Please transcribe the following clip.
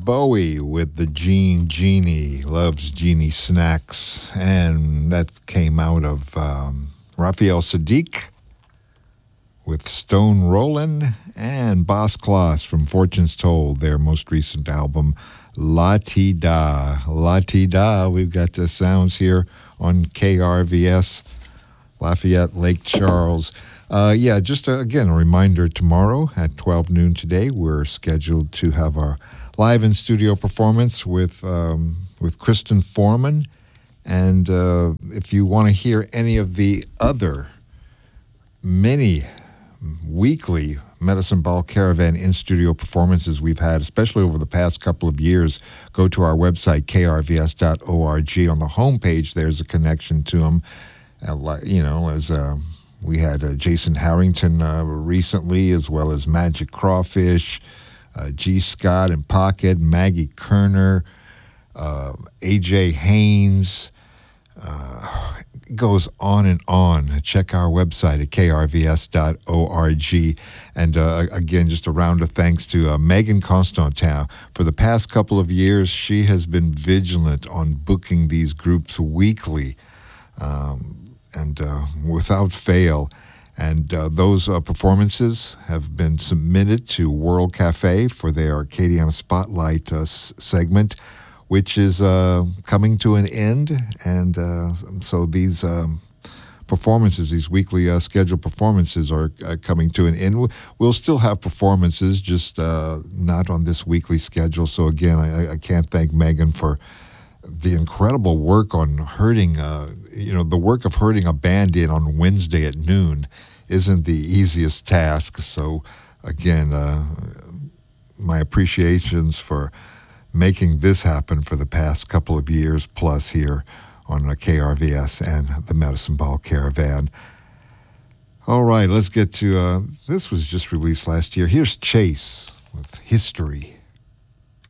Bowie with the Genie loves Genie snacks, and that came out of Raphael Sadiq with Stone Rollin' and Boss Kloss from Fortunes Told, their most recent album, La Ti Da. La Ti Da. We've got the sounds here on KRVS, Lafayette, Lake Charles. Just again, a reminder, tomorrow at 12 noon today, we're scheduled to have our live in-studio performance with Kristen Foreman. And if you want to hear any of the other many weekly Medicine Ball Caravan in-studio performances we've had, especially over the past couple of years, go to our website, krvs.org. On the homepage, there's a connection to them. We had Jason Harrington recently, as well as Magic Crawfish, G. Scott and Pocket, Maggie Kerner, A.J. Haynes. Goes on and on. Check our website at krvs.org. And again, just a round of thanks to Megan Constantin. For the past couple of years, she has been vigilant on booking these groups weekly and without fail. And those performances have been submitted to World Cafe for their Acadiana Spotlight segment, which is coming to an end. And so these performances, these weekly scheduled performances are coming to an end. We'll still have performances, just not on this weekly schedule. So again, I can't thank Megan for the incredible work on herding, the work of herding a band in on Wednesday at noon isn't the easiest task. So again, my appreciations for making this happen for the past couple of years plus here on KRVS and the Medicine Ball Caravan. All right, let's get to, this was just released last year. Here's Chase with History.